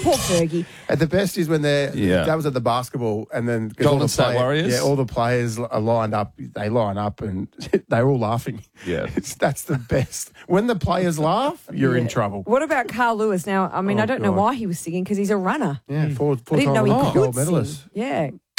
Poor Fergie. And the best is when that was at the basketball, and then Golden State Warriors. Yeah, all the players are lined up. They line up, and they're all laughing. Yeah, that's the best. When the players laugh, you're in trouble. What about Carl Lewis? Now, I mean, I don't know God. why he was singing because he's a runner. Yeah, four I didn't know he time could gold medalist. sing. Yeah.